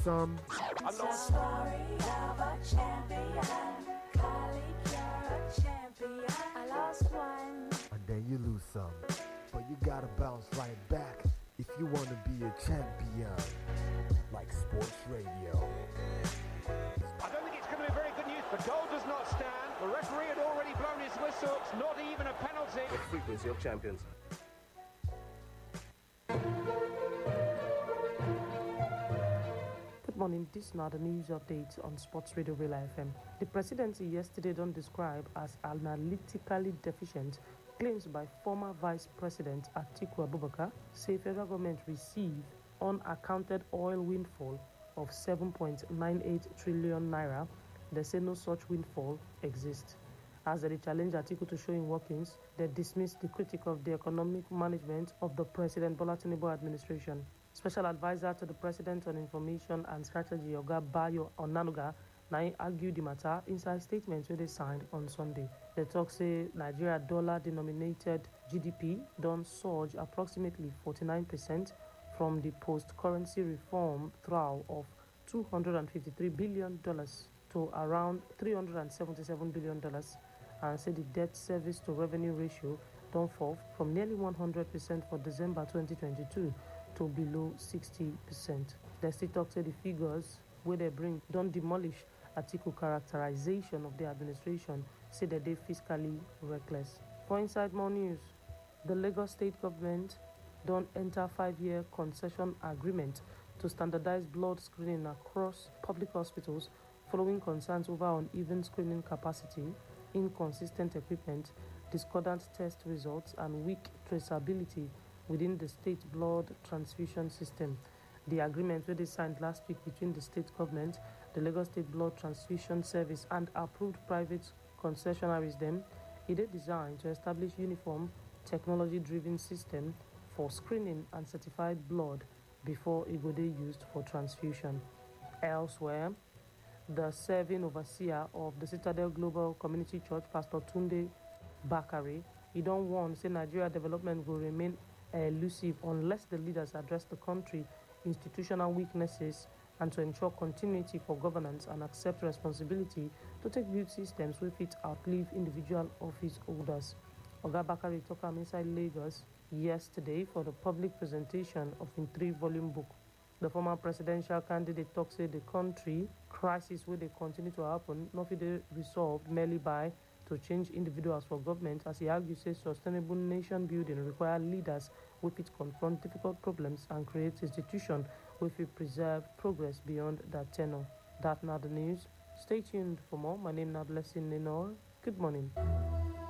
some. It's a story of a champion. Colleague, you're a champion. I lost one. And then you lose some. But you gotta bounce right back if you wanna be a champion. Like sports radio. I don't think it's going to be very good news. The goal does not stand. The referee had already blown his whistle. It's not even a penalty. The frequency of champions. Good morning, this is now the news update on Sports Radio Real FM. The presidency yesterday done describe as analytically deficient claims by former Vice President Atiku Abubakar say federal government received unaccounted oil windfall of 7.98 trillion naira. They say no such windfall exists. As they challenge Atiku to show in workings, they dismiss the critique of the economic management of the President Bola Tinubu administration. Special advisor to the President on Information and Strategy, Oga Bayo Onanuga, now argued the matter inside statements where they signed on Sunday. The talk say Nigeria dollar-denominated GDP done surge approximately 49% from the post-currency reform throw of $253 billion to around $377 billion, and say the debt service to revenue ratio don't fall from nearly 100% for December 2022 to below 60%. The state talk say the figures where they bring don't demolish Atiku characterization of the administration, say that they fiscally reckless. For inside more news, the Lagos state government don't enter 5-year concession agreement to standardize blood screening across public hospitals following concerns over uneven screening capacity, inconsistent equipment, discordant test results, and weak traceability within the state blood transfusion system. The agreement where they signed last week between the state government, the Lagos State Blood Transfusion Service, and approved private concessionaries them, it is designed to establish uniform technology-driven system for screening and certified blood before it will be used for transfusion. Elsewhere, the serving overseer of the Citadel Global Community Church, Pastor Tunde Bakare, he don't warn say Nigeria development will remain elusive unless the leaders address the country institutional weaknesses and to ensure continuity for governance and accept responsibility to take build systems which fit outlive individual office holders. Oga Bakare took him inside Lagos yesterday for the public presentation of a 3-volume book. The former presidential candidate talks say the country crisis where they continue to happen not be resolved merely by to change individuals for government, as he argues says sustainable nation building require leaders who fit confront difficult problems and create institutions which will preserve progress beyond that tenure. That now the news. Stay tuned for more. My name is Blessing Nenor. Good morning.